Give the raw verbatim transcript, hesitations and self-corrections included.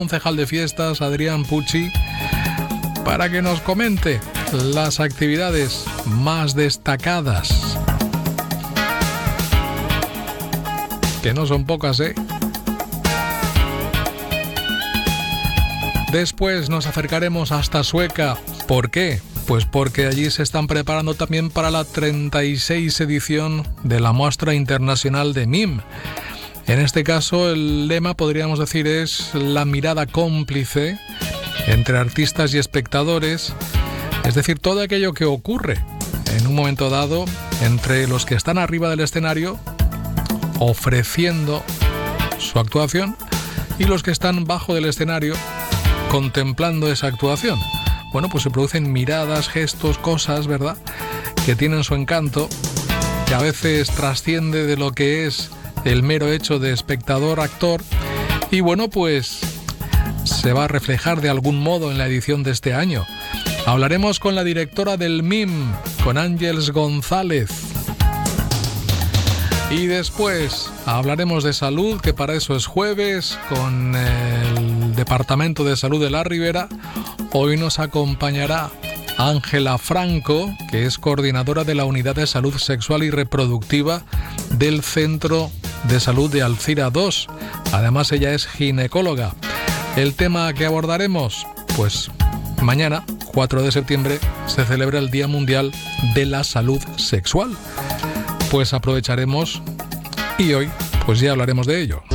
concejal de fiestas, Adrián Pucci, para que nos comente las actividades más destacadas. Que no son pocas, ¿eh? Después nos acercaremos hasta Sueca. ¿Por qué? Pues porque allí se están preparando también para la treinta y seis edición de la Muestra Internacional de Mime. En este caso, el lema, podríamos decir, es la mirada cómplice entre artistas y espectadores, es decir, todo aquello que ocurre en un momento dado entre los que están arriba del escenario ofreciendo su actuación y los que están bajo del escenario contemplando esa actuación. Bueno, pues se producen miradas, gestos, cosas, ¿verdad?, que tienen su encanto, que a veces trasciende de lo que es el mero hecho de espectador-actor, y bueno, pues se va a reflejar de algún modo en la edición de este año. Hablaremos con la directora del Mime, con Ángeles González. Y después hablaremos de salud, que para eso es jueves, con el Departamento de Salud de la Ribera. Hoy nos acompañará Ángela Franco, que es coordinadora de la Unidad de Salud Sexual y Reproductiva del Centro de Salud de Alcira dos. Además, ella es ginecóloga. El tema que abordaremos, pues mañana, cuatro de septiembre, se celebra el Día Mundial de la Salud Sexual. Pues aprovecharemos y hoy pues ya hablaremos de ello.